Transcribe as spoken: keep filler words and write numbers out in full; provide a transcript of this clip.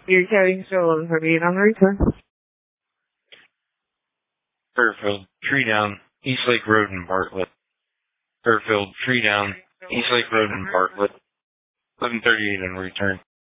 You're carrying stolen from me on the return. Fairfield, tree down, East Lake Road in Bartlett. Fairfield, tree down, East Lake Road in Bartlett. eleven thirty-eight on return.